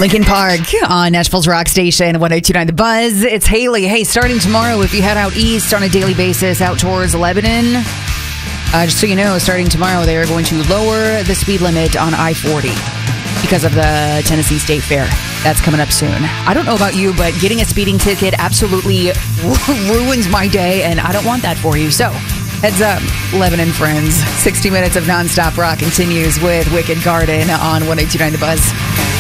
Lincoln Park on Nashville's Rock Station, 102.9 The Buzz. It's Haley. Hey, starting tomorrow, if you head out east on a daily basis out towards Lebanon, just so you know, starting tomorrow, they are going to lower the speed limit on I-40 because of the Tennessee State Fair. That's coming up soon. I don't know about you, but getting a speeding ticket absolutely ruins my day, and I don't want that for you. So, heads up, Lebanon friends. 60 minutes of nonstop rock continues with Wicked Garden on 102.9 The Buzz.